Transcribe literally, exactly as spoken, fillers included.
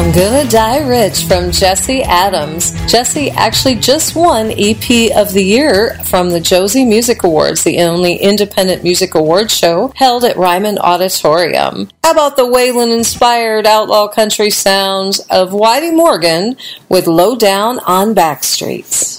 I'm Gonna Die Rich from Jesse Adams. Jesse actually just won E P of the Year from the Josie Music Awards, the only independent music awards show held at Ryman Auditorium. How about the Waylon-inspired outlaw country sounds of Whitey Morgan with Low Down on Backstreets?